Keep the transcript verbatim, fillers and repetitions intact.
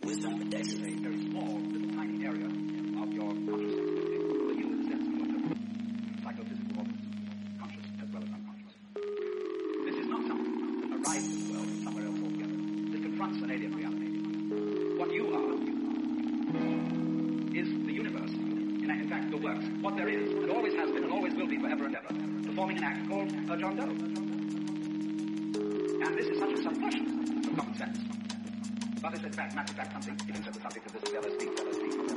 Wisdom protection. A very small, little tiny area of your consciousness. For you, in the sense of psychophysical organs, conscious as well as unconscious. This is not something that arrives in the world from somewhere else altogether. This confronts an alien reality. What you are is the universe. In, in fact, the works. What there is, and always has been, and always will be forever and ever, performing an act called a John Doe. And this is such a subversion of common sense. But it's in fact, matter of fact, something, even said the subject of this L S D, L S D.